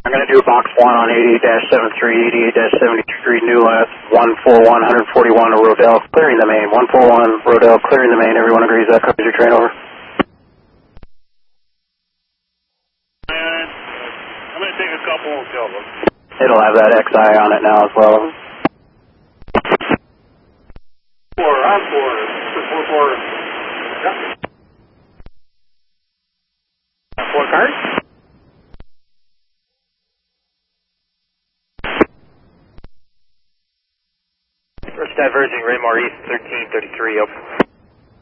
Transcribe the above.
I'm going to do box 1 on 88-73, 88-73, new left, 141, 141 to Rodell, clearing the main. 141, Rodell, clearing the main. Everyone agrees that covers your train over? I'm going to take a couple and kill them. It'll have that XI on it now as well. 4, on 4, 4. Yep. 4 cars? First diverging, Raymore East, 1333, open.